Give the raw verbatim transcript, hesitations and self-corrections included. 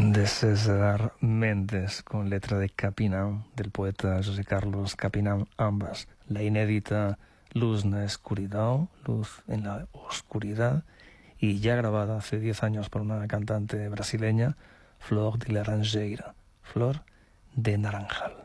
de César Méndez, con letra de Capinán, del poeta José Carlos Capinán, ambas. La inédita Luz en la oscuridad, Luz en la oscuridad, y ya grabada hace diez años por una cantante brasileña, Flor de Laranjeira, Flor de Naranjal.